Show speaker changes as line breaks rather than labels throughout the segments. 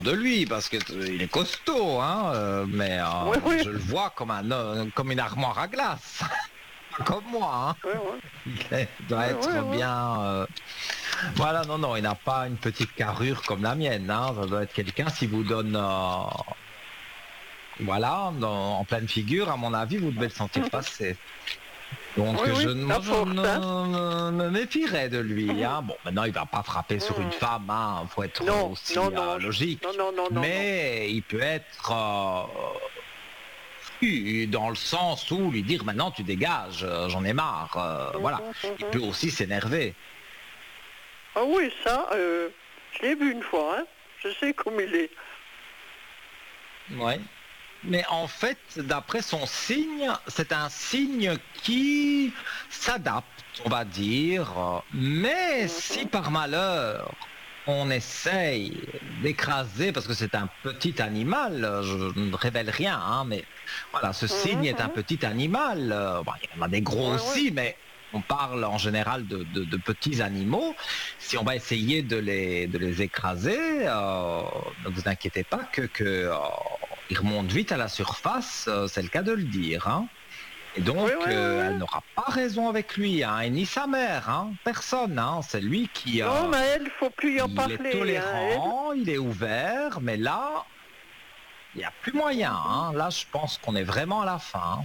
de lui parce que il est costaud, hein, mais
Oui, oui.
je le vois comme une armoire à glace, comme moi. Hein.
Oui, oui.
Il doit
Oui, oui,
être
oui.
bien. Voilà, non, non, il n'a pas une petite carrure comme la mienne. Hein. Ça doit être quelqu'un si vous donne, voilà, en pleine figure. À mon avis, vous devez le sentir passer. Donc,
Oui, oui.
moi,
La
je
force, hein.
me méfierais de lui. Hein. Bon, maintenant, il va pas frapper sur une femme. Hein. Faut être
Non, non,
aussi
non, non,
logique.
non, non, non, non.
Mais il peut être dans le sens où lui dire maintenant tu dégages, j'en ai marre. Voilà. Il peut aussi s'énerver.
Ah oui, ça, je l'ai vu une fois, hein. Je sais comme il est.
Ouais. Mais en fait, d'après son signe, c'est un signe qui s'adapte, on va dire. Mais si par malheur, on essaye d'écraser, parce que c'est un petit animal, je ne révèle rien, hein, mais voilà, ce signe est un petit animal. Bon, il y en a des gros
Ouais, ouais.
aussi, mais on parle en général de petits animaux. Si on va essayer de les écraser, ne vous inquiétez pas ils remontent vite à la surface, c'est le cas de le dire. Hein. Et
Oui,
donc,
oui, oui,
elle
oui.
n'aura pas raison avec lui, hein, et ni sa mère, hein, personne. Hein, c'est lui
Non, mais elle, faut plus y en
il est
parler, hein, elle.
tolérant, il est ouvert, mais là, il n'y a plus moyen. Hein. Là, je pense qu'on est vraiment à la fin.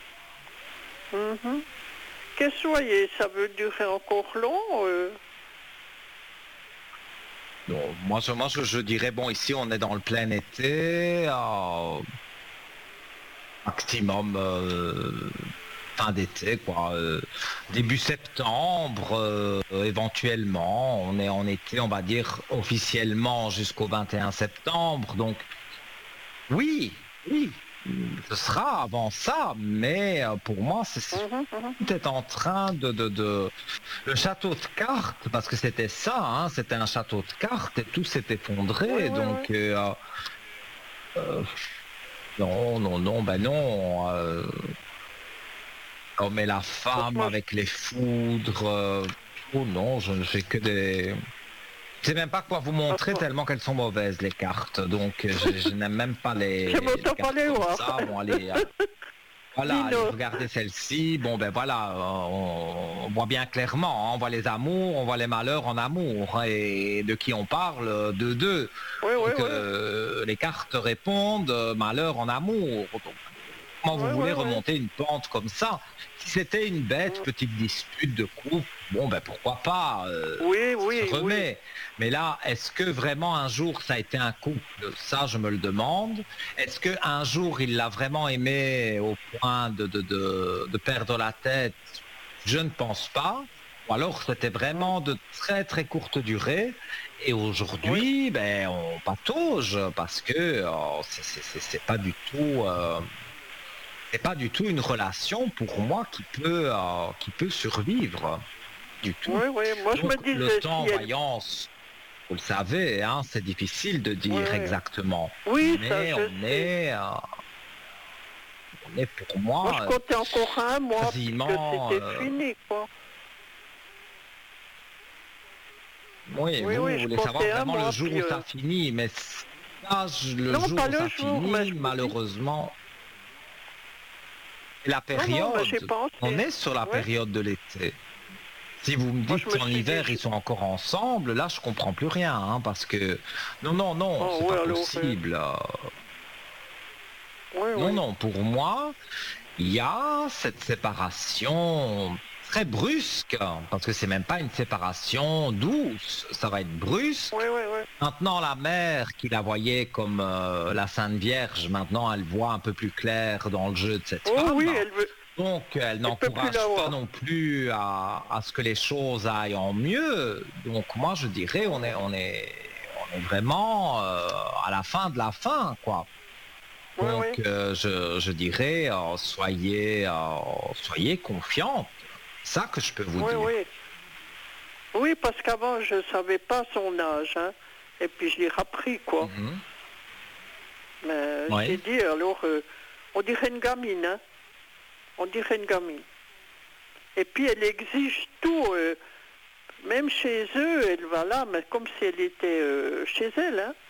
Qu'est-ce que soyez, ça veut durer encore long
Donc, je dirais, bon, ici, on est dans le plein été, maximum fin d'été, quoi. Début septembre, éventuellement. On est en été, on va dire, officiellement jusqu'au 21 septembre. Donc, oui, oui, ce sera avant ça, mais pour moi, tout est en train le château de cartes, parce que c'était ça, hein, c'était un château de cartes et tout s'est
Oui,
effondré.
oui, oui.
Donc, non, non, non, ben non. Oh, mais la
Donc
femme
moi,
avec les foudres, oh non, je ne fais que des. Je sais même pas quoi vous montrer tellement qu'elles sont mauvaises les cartes. Donc je n'aime même pas
je
les
m'entends pas
cartes
les
comme
voir.
ça. Bon allez, voilà, allez
Dino.
regardez celle-ci. Bon ben voilà, on voit bien clairement. Hein, on voit les amours, on voit les malheurs en amour. Hein, et de qui on parle? De deux.
Oui, oui,
Donc
oui.
les cartes répondent malheur en amour. Donc, comment vous
Oui, oui,
voulez
oui.
remonter une pente comme ça? Si c'était une bête petite dispute de couple, bon ben pourquoi pas,
Oui,
ça se
oui, oui.
remet. Mais là, est-ce que vraiment un jour ça a été un couple? Ça, je me le demande. Est-ce que un jour il l'a vraiment aimé au point de perdre la tête? Je ne pense pas. Ou alors c'était vraiment de très très courte durée. Et
Oui.
aujourd'hui, ben on patauge parce que c'est pas du tout. C'est pas du tout une relation pour moi qui peut survivre du tout.
Oui, oui. Moi, je me
Donc le
disais,
temps
si elle...
voyance, vous le savez, hein, c'est difficile de
Oui,
dire
oui.
exactement,
Oui, ça,
mais
je sais.
on est pour
Moi, je
moi
comptais encore un mois, puisque
quasiment,
c'était fini, quoi.
oui,
Oui,
vous
oui, je
voulez savoir
comptais un
vraiment le
mois,
jour
puis...
où ça finit, mais ça, le
Non,
jour
pas
où
le
ça
jour, mais
finit,
je me dis...
malheureusement, c'est la
Non, non, mais
période,
j'ai
on
pensé.
est sur la
Oui.
période de l'été. Si vous me
Moi, je
dites
me
qu'en
suis dit...
hiver ils sont encore ensemble, là je comprends plus rien, hein, parce que non, non, non,
Oh,
c'est
oui,
pas
alors...
possible.
Oui,
Non,
oui.
non, pour moi, il y a cette séparation très brusque, parce que c'est même pas une séparation douce, ça va être brusque.
Oui, oui, oui.
Maintenant, la mère qui la voyait comme la Sainte Vierge, maintenant elle voit un peu plus clair dans le jeu de cette
Oh oui,
femme.
elle veut...
Donc, elle
Elle peut plus
n'encourage pas
l'avoir.
non plus à ce que les choses aillent en mieux. Donc, moi, je dirais, on est vraiment à la fin de la fin, quoi.
Oui,
Donc,
oui.
je dirais, soyez confiante. C'est ça que je peux vous
Oui,
dire.
oui. Oui, parce qu'avant, je ne savais pas son âge, hein. Et puis, je l'ai appris, quoi.
Mhm.
Mais j'ai
Oui.
dit, alors, on dirait une gamine, hein. On dirait une gamine. Et puis, elle exige tout. Même chez eux, elle va là, mais comme si elle était chez elle, hein.